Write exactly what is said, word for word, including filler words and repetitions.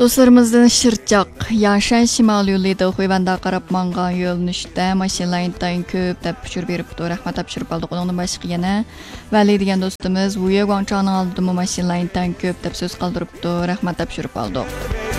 Dostlarımızdan Şırçaq, Yaşan Şimal yoluyda Xuyvanda qarab mangan yo'linishda mashinalar intayin ko'p deb puchur beribdi. Rahmat topshirib oldik. Uning boshqa yana Vali degan do'stimiz Vuya Guangchangning oldida mashinalar intayin ko'p deb so'z qoldiribdi. Rahmat topshirib oldik.